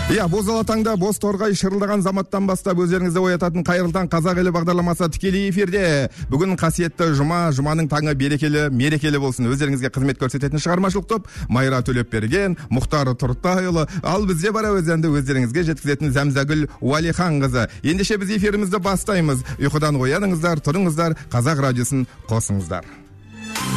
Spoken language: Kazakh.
Боз ала таңда боз торғай шырылдаған заматтан бастап өздеріңізді оятатын қайырлы қазақ елі бағдарламасы тікелей эфирде. Бүгін қасиетті жұманың таңы берекелі, мерекелі болсын. Өздеріңізге қызмет көрсететін шығармашылық топ Майра Төлепберген, Мұхтар Тұртайұлы, ал бізде бара өзенді өздеріңізге жеткізетін Зәмзәгүл Уәлихан қызы. Ендеше біз эфирімізді бастаймыз. Ұйқыдан ояныңыздар, тұрыңыздар, Қазақ радиосын қосыңыздар.